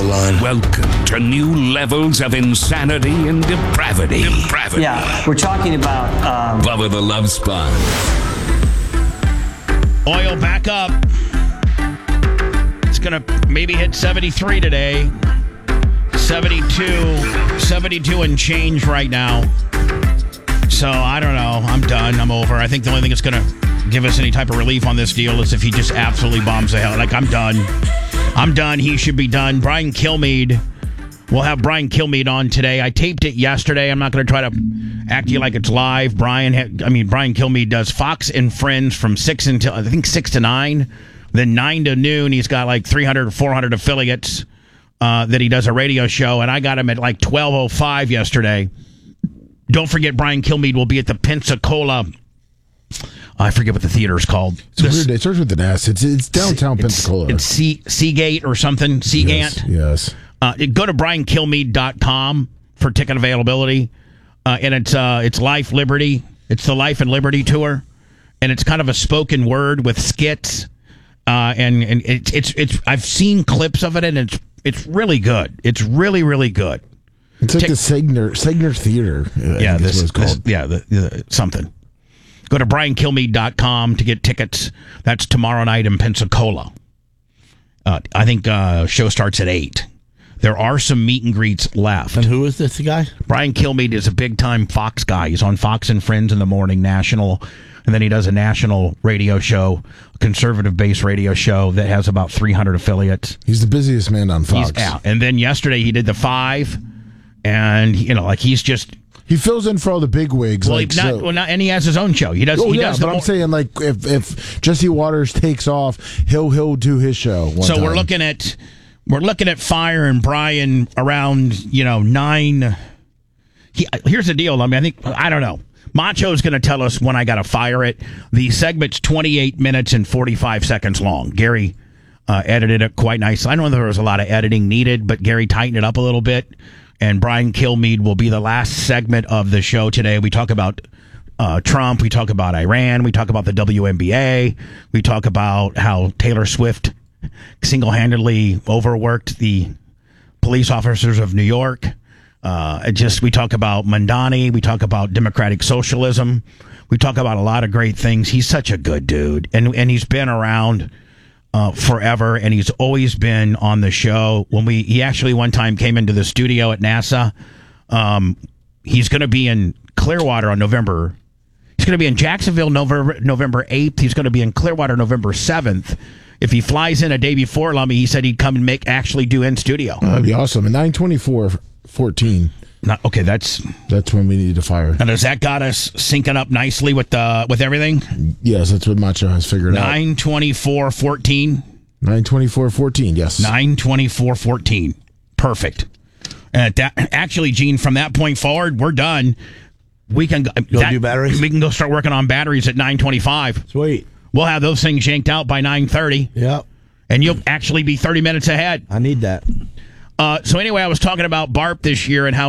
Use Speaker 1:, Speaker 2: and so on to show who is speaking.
Speaker 1: line.
Speaker 2: Welcome to new levels of insanity and depravity.
Speaker 3: Yeah, we're talking about...
Speaker 2: Bubba the Love Sponge.
Speaker 4: Oil back up. It's going to maybe hit 73 today. 72 and change right now. So, I don't know. I'm done. I'm over. I think the only thing that's going to give us any type of relief on this deal is if he just absolutely bombs the hell. Like, I'm done. I'm done. He should be done. Brian Kilmeade. We'll have Brian Kilmeade on today. I taped it yesterday. I'm not going to try to act like it's live. Brian Kilmeade does Fox and Friends from 6 until, I think, 6 to 9. Then 9 to noon, he's got like 300 or 400 affiliates that he does a radio show. And I got him at like 12:05 yesterday. Don't forget, Brian Kilmeade will be at the Pensacola. I forget what the theater is called.
Speaker 5: It's weird. It starts with an S. It's downtown Pensacola.
Speaker 4: It's Seagate or something. Seagate.
Speaker 5: Yes.
Speaker 4: Go to briankilmeade.com for ticket availability. And it's Life Liberty. It's the Life and Liberty tour. And it's kind of a spoken word with skits. And it's I've seen clips of it, and it's really good. It's really, really good.
Speaker 5: It's like the Segner Theater.
Speaker 4: This is what it's called. Something. Go to briankilmeade.com to get tickets. That's tomorrow night in Pensacola. I think show starts at 8. There are some meet and greets left.
Speaker 6: And who is this guy?
Speaker 4: Brian Kilmeade is a big-time Fox guy. He's on Fox and Friends in the morning, national, and then he does a national radio show, a conservative-based radio show that has about 300 affiliates.
Speaker 5: He's the busiest man on Fox.
Speaker 4: He's out. And then yesterday he did the 5, and he's just...
Speaker 5: He fills in for all the big wigs.
Speaker 4: And he has his own show. He does.
Speaker 5: I'm saying, like, if Jesse Waters takes off, he'll do his show.
Speaker 4: So we're looking at Fire and Brian around 9. Here's the deal. I don't know. Macho's going to tell us when I got to fire it. The segment's 28 minutes and 45 seconds long. Gary edited it quite nicely. I know there was a lot of editing needed, but Gary tightened it up a little bit. And Brian Kilmeade will be the last segment of the show today. We talk about Trump. We talk about Iran. We talk about the WNBA. We talk about how Taylor Swift single-handedly overworked the police officers of New York. We talk about Mandani. We talk about democratic socialism. We talk about a lot of great things. He's such a good dude. And he's been around forever, and he's always been on the show. He actually one time came into the studio at NASA. He's going to be in Clearwater on November. He's going to be in Jacksonville November 8th. He's going to be in Clearwater November 7th. If he flies in a day before, Lummy, he said he'd come and actually do in studio.
Speaker 5: That'd be awesome. At 9/24/14.
Speaker 4: Okay, that's
Speaker 5: when we need to fire.
Speaker 4: And has that got us syncing up nicely with everything?
Speaker 5: Yes, that's what Macho has figured out.
Speaker 4: 9/24/14.
Speaker 5: 9/24/14. Yes.
Speaker 4: 9/24/14. Perfect. And actually, Gene, from that point forward, we're done. We can go
Speaker 6: do batteries.
Speaker 4: We can go start working on batteries at 9:25.
Speaker 6: Sweet.
Speaker 4: We'll have those things yanked out by 9:30.
Speaker 6: Yep.
Speaker 4: And you'll actually be 30 minutes ahead.
Speaker 6: I need that.
Speaker 4: So anyway, I was talking about BARP this year and how